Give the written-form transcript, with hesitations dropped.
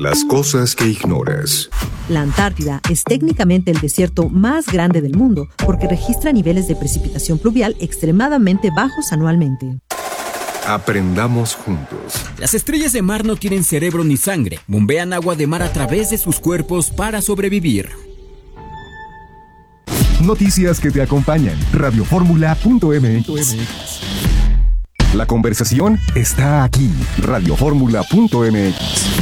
Las cosas que ignoras. La Antártida es técnicamente el desierto más grande del mundo porque registra niveles de precipitación pluvial extremadamente bajos anualmente. Aprendamos juntos. Las estrellas de mar no tienen cerebro ni sangre. Bombean agua de mar a través de sus cuerpos para sobrevivir. Noticias que te acompañan. Radioformula.mx. La conversación está aquí. Radioformula.mx.